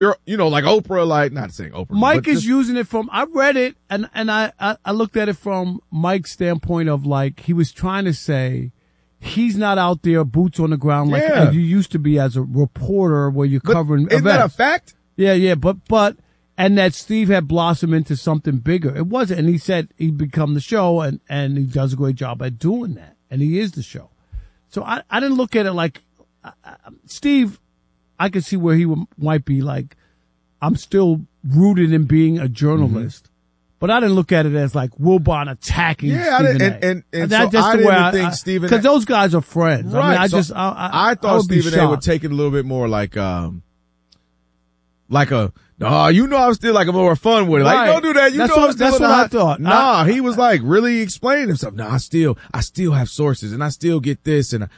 like Oprah, like not saying Oprah. Mike is using it from. I read it and I looked at it from Mike's standpoint of like he was trying to say he's not out there boots on the ground like as you used to be as a reporter where you're covering events. Isn't that a fact? Yeah, but and that Steve had blossomed into something bigger. It wasn't, and he said he'd become the show, and he does a great job at doing that, and he is the show. So I didn't look at it like Steve. I could see where he might be like, I'm still rooted in being a journalist, but I didn't look at it as like Wilbon attacking Stephen A. And so I didn't think Stephen A. Because those guys are friends. Right. I mean, I thought Stephen A. would take it a little bit more like I'm still like a more fun with it. Like, don't do that. That's what I thought. Nah, he was like really explaining himself. No, I still have sources and I still get this and,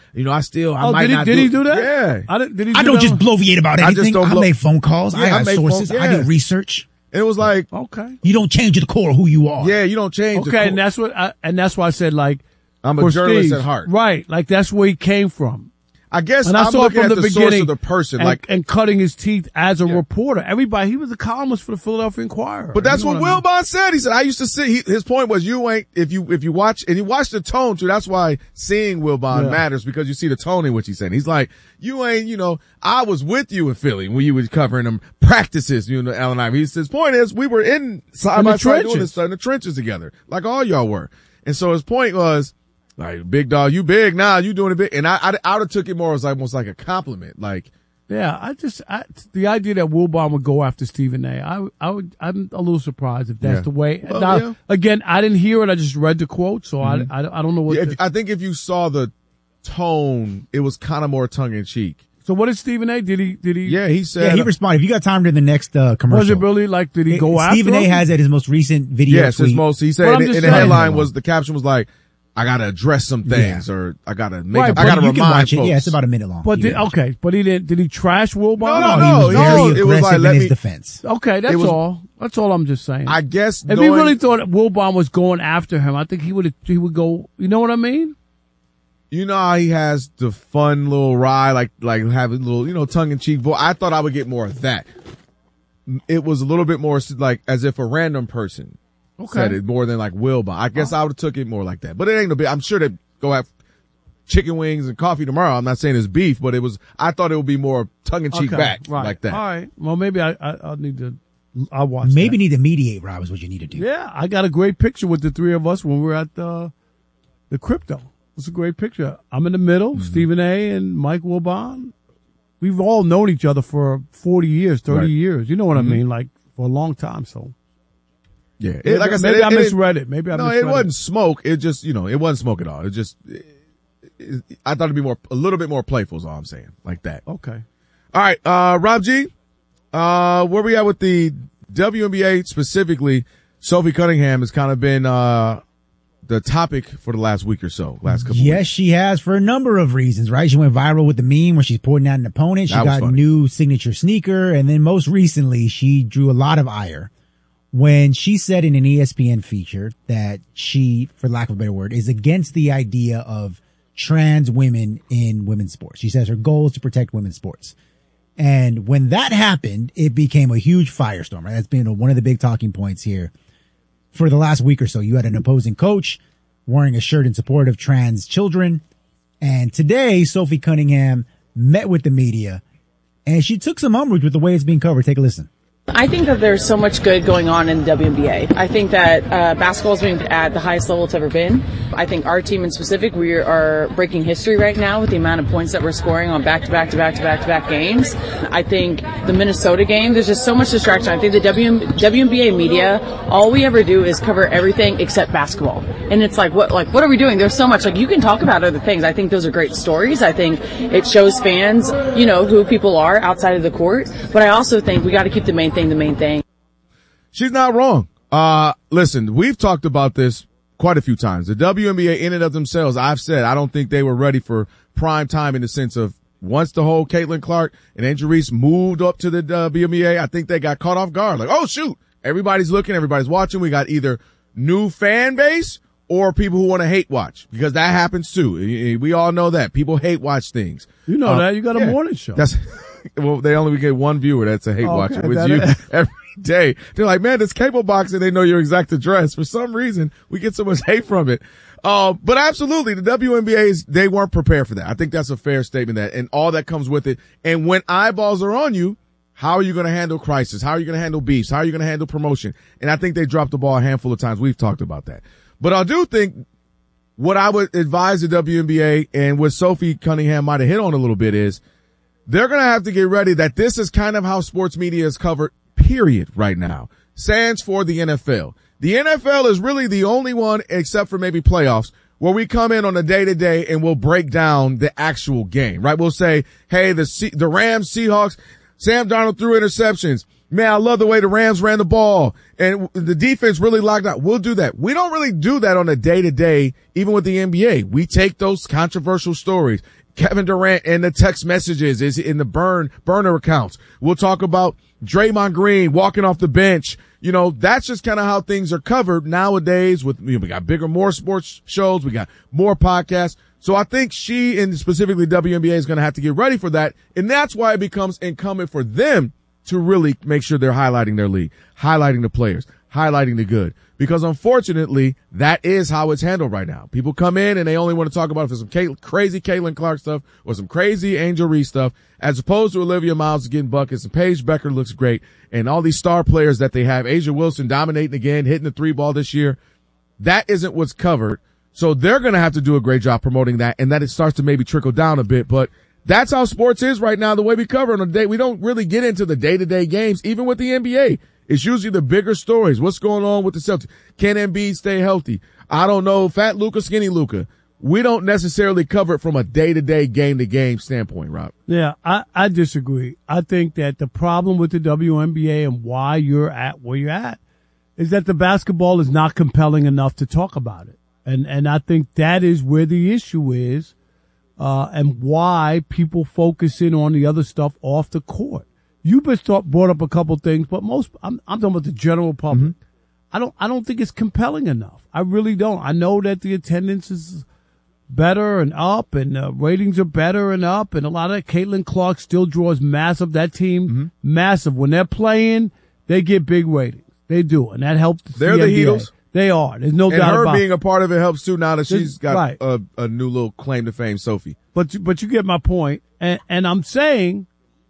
did he do that? Yeah. I don't just bloviate about anything. I make phone calls. I have sources. I do research. And it was like, okay. You don't change the core of who you are. Yeah, you don't change the core. And that's why I said like, I'm a journalist at heart. Right. Like that's where he came from. I guess and I saw looking from at the source beginning of the person, and cutting his teeth as a reporter. He was a columnist for the Philadelphia Inquirer. But that's what Wilbon said. He said, I used to see, his point was if you watch, and you watch the tone too, that's why seeing Wilbon matters because you see the tone in which he's saying. He's like, you ain't, I was with you in Philly when you was covering them practices, Allen Iverson. His point is we were in the trenches together, like all y'all were. And so his point was, like, big dog, you big now, you doing it big. And I would have took it more as almost like a compliment. Like, yeah, the idea that Wilbon would go after Stephen A. I'm a little surprised if that's the way. Well, now, again, I didn't hear it. I just read the quote. So I don't know what. I think if you saw the tone, it was kind of more tongue in cheek. So what did Stephen A? Did he? Yeah, he said. Yeah, he responded. If you got time during the next commercial. Was it really like? Did he go after Stephen A. has at his most recent video. Yes, tweet. he said in the headline was the caption was like, I gotta address some things, or I gotta I gotta remind folks. Yeah, it's about a minute long. But but he didn't. Did he trash Wilbon? No. He was very aggressive in his defense. Okay, that's all. That's all I'm just saying. I guess if he really thought Wilbon was going after him, I think he would go. You know what I mean? You know how he has the fun little ride, like having a little, tongue in cheek voice. I thought I would get more of that. It was a little bit more like as if a random person. Said it more than like Wilbon. I guess I would have took it more like that. But it ain't no big. I'm sure they go have chicken wings and coffee tomorrow. I'm not saying it's beef, but I thought it would be more tongue in cheek back like that. All right. Well, maybe I'll need to. I'll watch. Maybe need to mediate, Rob, is what you need to do. Yeah, I got a great picture with the three of us when we were at the crypto. It's a great picture. I'm in the middle. Stephen A. and Mike Wilbon. We've all known each other for 40 years, 30 years. You know what I mean? Like for a long time. So. Yeah, like I said, maybe I misread it. Maybe I misread it. No, it wasn't smoke. It just, it wasn't smoke at all. It just, I thought it'd be a little bit more playful is all I'm saying. Like that. Okay. All right, Rob G, where we at with the WNBA specifically? Sophie Cunningham has kind of been, the topic for the last week or so, last couple weeks. Yes, she has for a number of reasons, right? She went viral with the meme where she's pointing out an opponent. She got a new signature sneaker. And then most recently, she drew a lot of ire when she said in an ESPN feature that she, for lack of a better word, is against the idea of trans women in women's sports. She says her goal is to protect women's sports. And when that happened, it became a huge firestorm, right? That's been one of the big talking points here for the last week or so. You had an opposing coach wearing a shirt in support of trans children. And today, Sophie Cunningham met with the media and she took some umbrage with the way it's being covered. Take a listen. I think that there's so much good going on in the WNBA. I think that basketball is being at the highest level it's ever been. I think our team in specific, we are breaking history right now with the amount of points that we're scoring on back-to-back games. I think the Minnesota game, there's just so much distraction. I think the WNBA media, all we ever do is cover everything except basketball. And it's like, what are we doing? There's so much. Like, you can talk about other things. I think those are great stories. I think it shows fans, who people are outside of the court. But I also think we got to keep the main thing. She's not wrong. Listen, we've talked about this quite a few times. The WNBA in and of themselves, I've said, I don't think they were ready for prime time in the sense of once the whole Caitlin Clark and Angel Reese moved up to the WNBA, I think they got caught off guard. Like, oh shoot, everybody's looking, everybody's watching. We got either new fan base or people who want to hate watch, because that happens too. We all know that people hate watch things. You know that you got a morning show. well, they only get one viewer that's a hate watcher. It's you every day. They're like, man, this cable box, and they know your exact address. For some reason, we get so much hate from it. But absolutely, the WNBA they weren't prepared for that. I think that's a fair statement, that, and all that comes with it. And when eyeballs are on you, how are you going to handle crisis? How are you going to handle beefs? How are you going to handle promotion? And I think they dropped the ball a handful of times. We've talked about that. But I do think what I would advise the WNBA, and what Sophie Cunningham might have hit on a little bit, is they're going to have to get ready that this is kind of how sports media is covered, period, right now. Sans for the NFL. The NFL is really the only one, except for maybe playoffs, where we come in on a day-to-day and we'll break down the actual game, right? We'll say, hey, the Rams, Seahawks, Sam Darnold threw interceptions. Man, I love the way the Rams ran the ball, and the defense really locked out. We'll do that. We don't really do that on a day-to-day, even with the NBA. We take those controversial stories. Kevin Durant and the text messages is in the burner accounts. We'll talk about Draymond Green walking off the bench. You know, that's just kind of how things are covered nowadays with, we got more sports shows. We got more podcasts. So I think she, and specifically WNBA, is going to have to get ready for that. And that's why it becomes incumbent for them to really make sure they're highlighting their league, highlighting the players, highlighting the good. Because unfortunately, that is how it's handled right now. People come in and they only want to talk about if there's some crazy Caitlin Clark stuff or some crazy Angel Reese stuff, as opposed to Olivia Miles getting buckets, and Paige Becker looks great, and all these star players that they have, Asia Wilson dominating again, hitting the 3-ball this year. That isn't what's covered. So they're going to have to do a great job promoting that, and that it starts to maybe trickle down a bit. But that's how sports is right now, the way we cover it on the day. We don't really get into the day-to-day games, even with the NBA. It's usually the bigger stories. What's going on with the Celtics? Can Embiid stay healthy? I don't know. Fat Luka, skinny Luka. We don't necessarily cover it from a day-to-day, game-to-game standpoint, Rob. Yeah, I disagree. I think that the problem with the WNBA and why you're at where you're at is that the basketball is not compelling enough to talk about it. And I think that is where the issue is, and why people focus in on the other stuff off the court. You've brought up a couple things, but I'm talking about the general public. Mm-hmm. I don't think it's compelling enough. I really don't. I know that the attendance is better and up, and ratings are better and up, and a lot of Caitlin Clark still draws massive. That team, massive. When they're playing, they get big ratings. They do, and that helps. They're the Heatles. They are. There's no doubt about it. And her being a part of it helps too, now that she's got a new little claim to fame, Sophie. But you get my point. And I'm saying,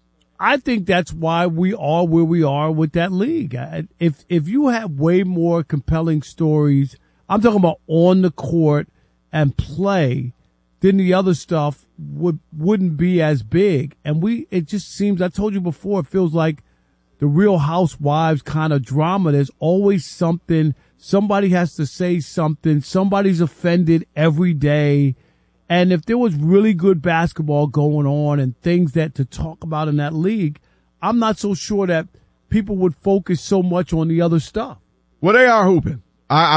I think that's why we are where we are with that league. If you have way more compelling stories, I'm talking about on the court and play, then the other stuff wouldn't be as big. And it just seems, I told you before, it feels like the Real Housewives kind of drama. There's always something. Somebody has to say something. Somebody's offended every day. And if there was really good basketball going on and things that to talk about in that league, I'm not so sure that people would focus so much on the other stuff. Well, they are hooping. I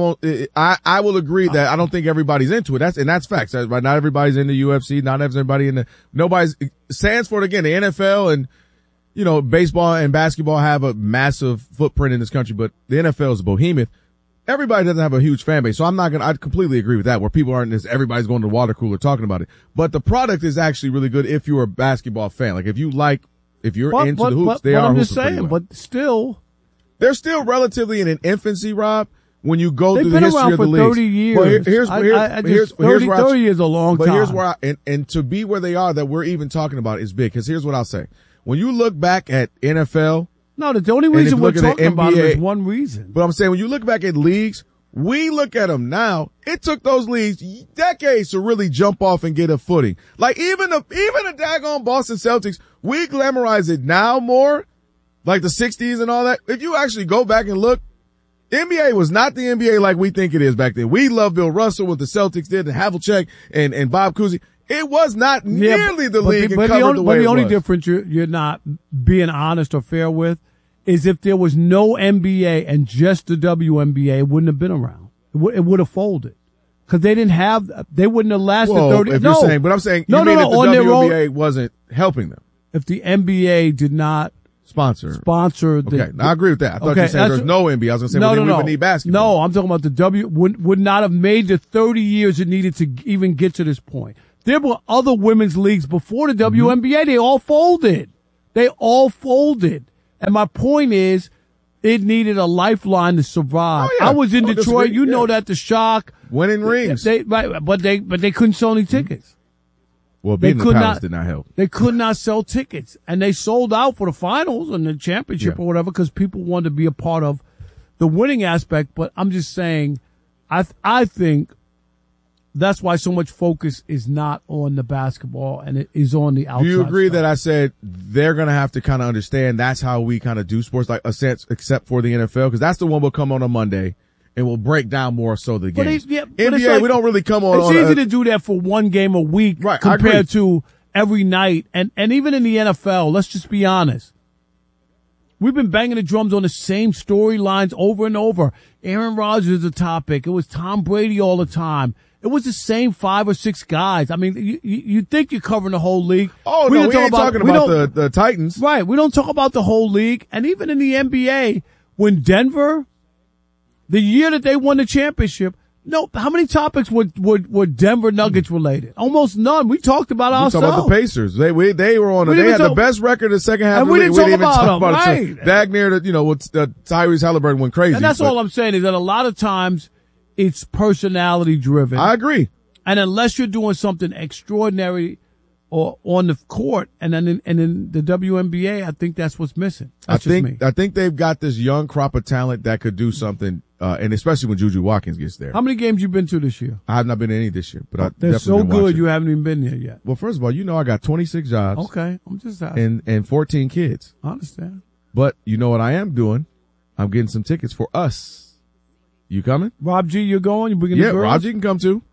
will agree that I don't think everybody's into it. That's facts. Not everybody's in the UFC. Not everybody nobody's stands for it. Again, the NFL and, you know, baseball and basketball have a massive footprint in this country, but the NFL is a behemoth. Everybody doesn't have a huge fan base, so I completely agree with that, where people aren't everybody's going to the water cooler talking about it. But the product is actually really good if you're a basketball fan. Like, if you're into the hoops, they are I'm hooping just saying, well. but still. They're still relatively in an infancy, Rob, when you go through the history of the league. They've been around for 30 years. 30 years is a long time. But here's where and to be where they are that we're even talking about is big, because here's what I'll say. When you look back at NFL. No, the only reason we're talking about it is one reason. But I'm saying, when you look back at leagues, we look at them now. It took those leagues decades to really jump off and get a footing. Like, even the daggone Boston Celtics, we glamorize it now more, like the 60s and all that. If you actually go back and look, NBA was not the NBA like we think it is back then. We love Bill Russell, what the Celtics did, and Havlicek and Bob Cousy. It was not nearly the league and covered the way it was. But the only difference you're not being honest or fair with is if there was no NBA and just the WNBA, it wouldn't have been around. It would have folded. Because they wouldn't have lasted 30 years. You're saying, but I'm saying, you mean if the WNBA wasn't helping them? If the NBA did not sponsor okay, now I agree with that. I thought you said there's no NBA. I was going to say, we would need basketball. No, I'm talking about the would not have made the 30 years it needed to even get to this point. There were other women's leagues before the WNBA. They all folded. And my point is, it needed a lifeline to survive. Oh, yeah. I was in Detroit. You know that the Shock winning rings. But they couldn't sell any tickets. Well, being in the Palace did not help. They could not sell tickets, and they sold out for the finals and the championship or whatever because people wanted to be a part of the winning aspect. But I'm just saying, I think that's why so much focus is not on the basketball and it is on the outside. Do you agree stuff. that I said they're going to have to kind of understand that's how we kind of do sports, like a sense, except for the NFL, because that's the one we'll come on Monday and we'll break down more so the games. NBA, like, we don't really come on. It's easy to do that for one game a week compared to every night. And even in the NFL, let's just be honest. We've been banging the drums on the same storylines over and over. Aaron Rodgers is a topic. It was Tom Brady all the time. It was the same 5 or 6 guys. I mean, you think you're covering the whole league. Oh, we ain't talking about the Titans. Right. We don't talk about the whole league. And even in the NBA, when Denver, the year that they won the championship, how many topics were Denver Nuggets related? Almost none. We talked about ourselves. We talked about the Pacers. They were on. They had the best record in the second half. And we didn't talk about them. Right. Dagner, Tyrese Halliburton went crazy. And that's all I'm saying is that a lot of times it's personality driven. I agree. And unless you're doing something extraordinary or on the court and then in the WNBA, I think that's what's missing. I think they've got this young crop of talent that could do something, and especially when Juju Watkins gets there. How many games you been to this year? I have not been to any this year, but they're so good you haven't even been there yet. Well, first of all, I got 26 jobs. Okay, I'm just asking. And 14 kids. I understand. But you know what I am doing? I'm getting some tickets for us. You coming? Rob G, you're going? You bringing the girls? Rob G can come too.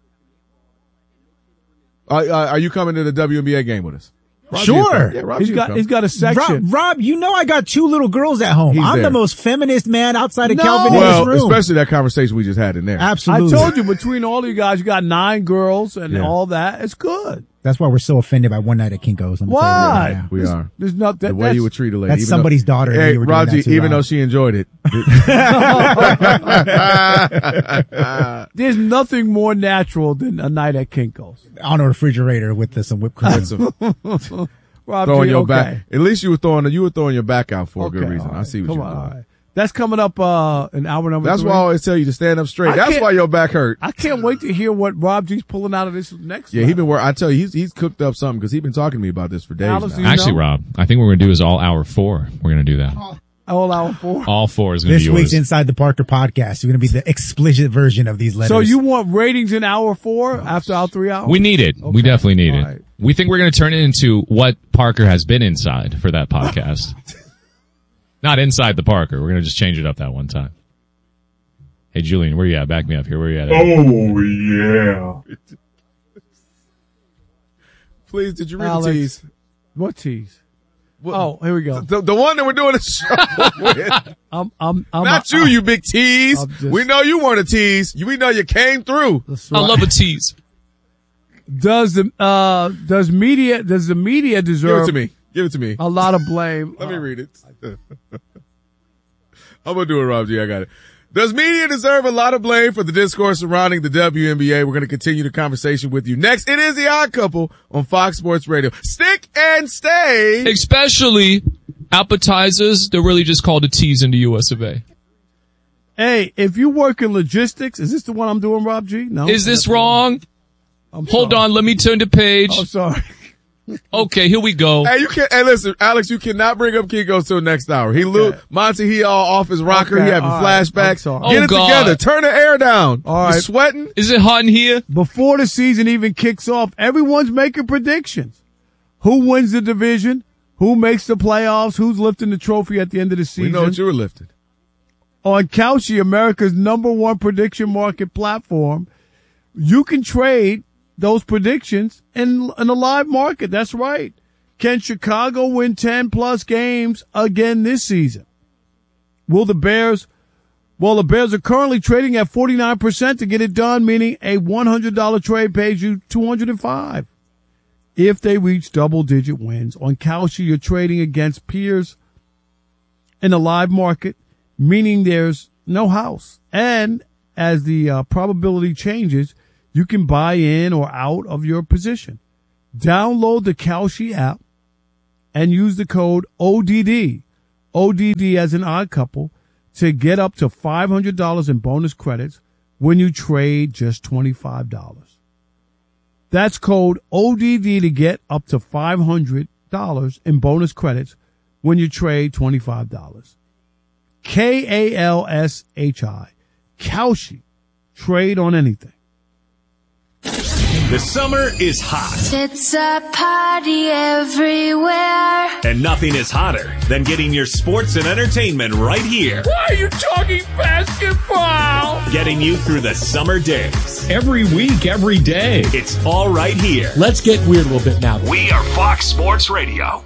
Are you coming to the WNBA game with us? Sure. He's got a section. Rob, I got 2 little girls at home. I'm the most feminist man outside of Calvin in this room. Especially that conversation we just had in there. Absolutely. I told you, between all of you guys, you got 9 girls and all that. It's good. That's why we're so offended by one night at Kinko's. Why? We are. There's nothing. The way you would treat a lady. That's somebody's daughter. Hey, Raji, even though she enjoyed it. There's nothing more natural than a night at Kinko's. On a refrigerator with some whipped cream. Throwing your back. At least you were throwing your back out for a good reason. I see what you're doing. Right. That's coming up in hour number 3. That's why I always tell you to stand up straight. That's why your back hurt. I can't wait to hear what Rob G's pulling out of this next. Yeah, he's been working. I tell you, he's cooked up something because he's been talking to me about this for days now. Actually, Rob, I think what we're going to do is all hour 4. We're going to do that. All hour 4? All 4 is going to be yours. This week's Inside the Parker podcast. You're going to be the explicit version of these letters. So you want ratings in hour 4 after our 3 hours? We need it. Okay. We definitely need it. Right. We think we're going to turn it into what Parker has been inside for that podcast. Not inside the Parker. We're going to just change it up that one time. Hey, Julian, where you at? Back me up here. Where you at? Oh, yeah. Please, did you read the tease? What tease? Here we go. The one that we're doing the show with. Not you, you big tease. We know you weren't a tease. We know you came through. Right. I love a tease. Does the media deserve? Give it to me. A lot of blame. Let me read it. I'm going to do it, Rob G. I got it. Does media deserve a lot of blame for the discourse surrounding the WNBA? We're going to continue the conversation with you next. It is The Odd Couple on Fox Sports Radio. Stick and stay. Especially appetizers. They're really just called a tease in the US of A. Hey, if you work in logistics, is this the one I'm doing, Rob G? No. Is this wrong? Hold on. Let me turn the page. Oh, sorry. Okay, here we go. Hey, listen, Alex, you cannot bring up Kinko's till next hour. Monty, he all off his rocker. He having flashbacks. Get it together. Turn the air down. All right. You sweating? Is it hot in here? Before the season even kicks off, everyone's making predictions. Who wins the division? Who makes the playoffs? Who's lifting the trophy at the end of the season? We know what you were lifting. On Kalshi, America's #1 prediction market platform, you can trade those predictions in a live market. That's right. Can Chicago win 10+ games again this season? The Bears are currently trading at 49% to get it done, meaning a $100 trade pays you $205. If they reach double-digit wins. On Kalshi, you're trading against peers in a live market, meaning there's no house. And as the probability changes, you can buy in or out of your position. Download the Kalshi app and use the code ODD as an odd couple, to get up to $500 in bonus credits when you trade just $25. That's code ODD to get up to $500 in bonus credits when you trade $25. KALSHI. Kalshi. Trade on anything. The summer is hot. It's a party everywhere. And nothing is hotter than getting your sports and entertainment right here. Why are you talking basketball? Getting you through the summer days. Every week, every day. It's all right here. Let's get weird a little bit now. We are Fox Sports Radio.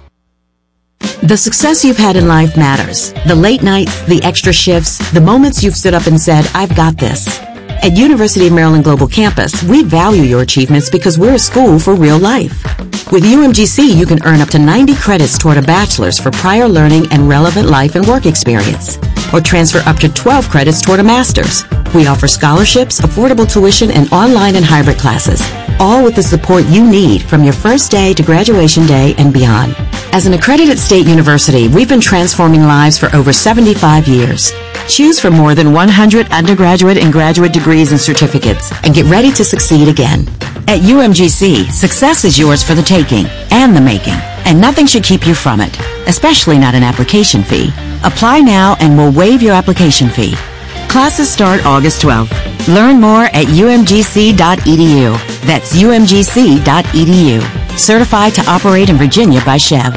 The success you've had in life matters. The late nights, the extra shifts, the moments you've stood up and said, I've got this. At University of Maryland Global Campus, we value your achievements because we're a school for real life. With UMGC, you can earn up to 90 credits toward a bachelor's for prior learning and relevant life and work experience, or transfer up to 12 credits toward a master's. We offer scholarships, affordable tuition, and online and hybrid classes, all with the support you need from your first day to graduation day and beyond. As an accredited state university, we've been transforming lives for over 75 years. Choose from more than 100 undergraduate and graduate degrees and certificates, and get ready to succeed again. At UMGC, success is yours for the taking and the making, and nothing should keep you from it, especially not an application fee. Apply now and we'll waive your application fee. Classes start August 12th. Learn more at umgc.edu. That's umgc.edu. Certified to operate in Virginia by Chev.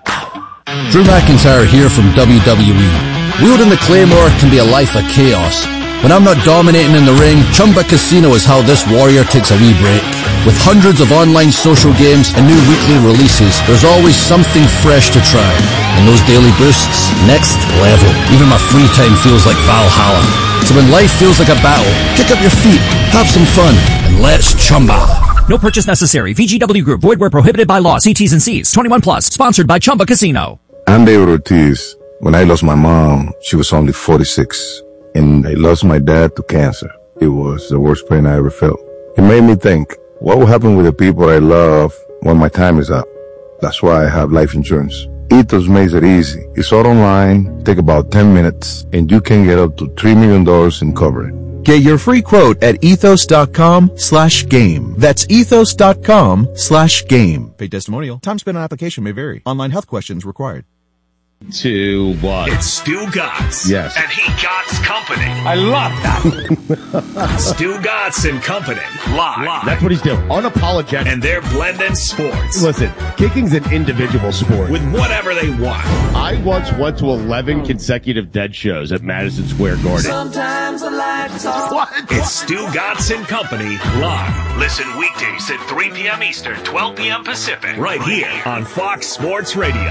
Drew McIntyre here from WWE. Wielding the Claymore can be a life of chaos. When I'm not dominating in the ring, Chumba Casino is how this warrior takes a wee break. With hundreds of online social games and new weekly releases, there's always something fresh to try. And those daily boosts, next level. Even my free time feels like Valhalla. So when life feels like a battle, kick up your feet, have some fun, and let's chumba. No purchase necessary. VGW Group. Void where prohibited by law. See T's and C's. 21 plus. Sponsored by Chumba Casino. I'm David Ortiz. When I lost my mom, she was only 46. And I lost my dad to cancer. It was the worst pain I ever felt. It made me think, what will happen with the people I love when my time is up? That's why I have life insurance. Ethos makes it easy. It's all online, take about 10 minutes, and you can get up to $3 million in coverage. Get your free quote at ethos.com/game. That's ethos.com/game. Paid testimonial. Time spent on application may vary. Online health questions required. To what? It's Stu Gatz. Yes. And he Gatz Company. I love that. Stu Gatz and Company. Live. That's what he's doing. Unapologetic. And they're blending sports. Listen, kicking's an individual sport. With whatever they want. I once went to 11 consecutive Dead shows at Madison Square Garden. Sometimes I like to talk. What? It's Stu Gatz and Company live. Listen weekdays at 3 p.m. Eastern, 12 p.m. Pacific. Right here on Fox Sports Radio.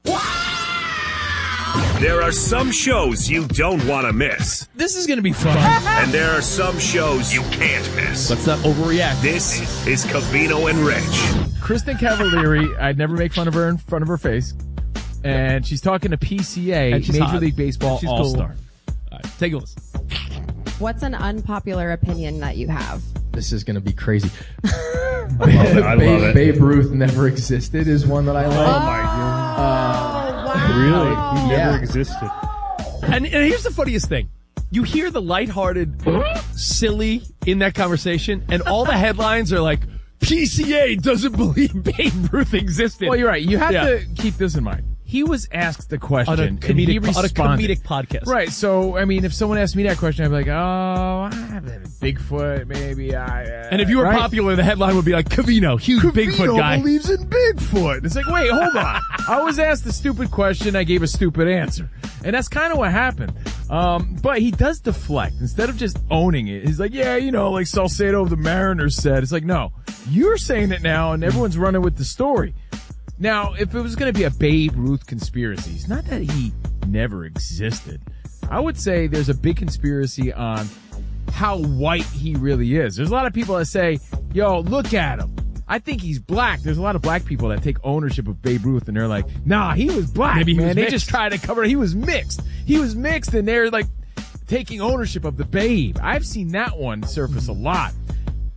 There are some shows you don't want to miss. This is going to be fun. And there are some shows you can't miss. Let's not overreact. This is Covino and Rich. Kristen Cavallari, I'd never make fun of her in front of her face. And she's talking to PCA, Major League Baseball All-Star. Cool. All right, take a listen. What's an unpopular opinion that you have? This is going to be crazy. I love it. Babe Ruth never existed is one that I like. Oh my God. Wow. Really? He never existed. And here's the funniest thing. You hear the lighthearted, silly in that conversation, and all the headlines are like, PCA doesn't believe Babe Ruth existed. Well, you're right. You have to keep this in mind. He was asked the question, on a and he responded. On a comedic podcast. Right, so, I mean, if someone asked me that question, I'd be like, oh, Bigfoot, maybe. And if you were popular, the headline would be like, Covino, huge Bigfoot guy. Believes in Bigfoot. It's like, wait, hold on. I was asked a stupid question, I gave a stupid answer. And that's kind of what happened. But he does deflect. Instead of just owning it, he's like, yeah, like Salcedo of the Mariners said. It's like, no, you're saying it now, and everyone's running with the story. Now, if it was going to be a Babe Ruth conspiracy, it's not that he never existed. I would say there's a big conspiracy on how white he really is. There's a lot of people that say, yo, look at him. I think he's black. There's a lot of black people that take ownership of Babe Ruth, and they're like, nah, he was black, Maybe man. They mixed. just try to cover it. He was mixed. He was mixed, and they're like taking ownership of the Babe. I've seen that one surface a lot.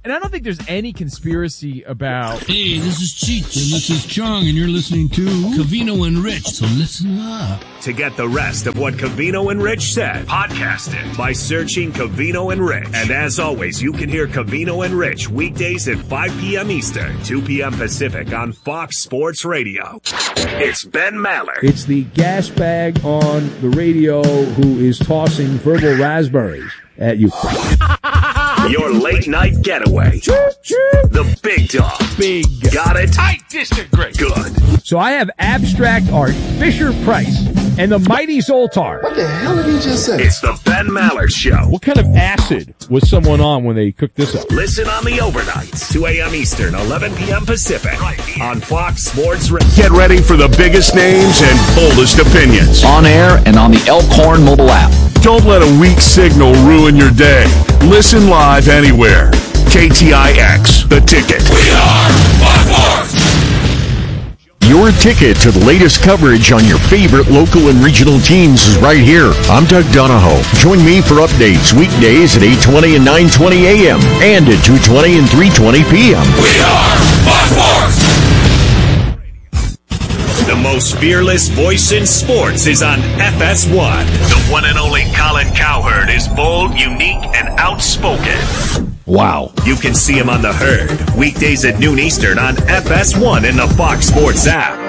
And I don't think there's any conspiracy about... Hey, this is Cheech, and this is Chong, and you're listening to Covino and Rich, so listen up. To get the rest of what Covino and Rich said, podcast it by searching Covino and Rich. And as always, you can hear Covino and Rich weekdays at 5 p.m. Eastern, 2 p.m. Pacific on Fox Sports Radio. It's Ben Maller. It's the gas bag on the radio who is tossing verbal raspberries at you. Your late night getaway. The big dog. Big. Got it? I disagree. Good. So I have abstract art, Fisher-Price, and the Mighty Zoltar. What the hell did he just say? It's the Ben Maller Show. What kind of acid was someone on when they cooked this up? Listen on the overnights, 2 a.m. Eastern, 11 p.m. Pacific, on Fox Sports Radio. Get ready for the biggest names and boldest opinions. On air and on the Elkhorn mobile app. Don't let a weak signal ruin your day. Listen live anywhere. KTIX, The Ticket. We are Fox. Your ticket to the latest coverage on your favorite local and regional teams is right here. I'm Doug Donahoe. Join me for updates weekdays at 8:20 and 9:20 a.m. and at 2:20 and 3:20 p.m. We are Fox. The most fearless voice in sports is on FS1. The one and only Colin Cowherd is bold, unique, and outspoken. Wow. You can see him on The Herd, weekdays at noon Eastern on FS1 and the Fox Sports app.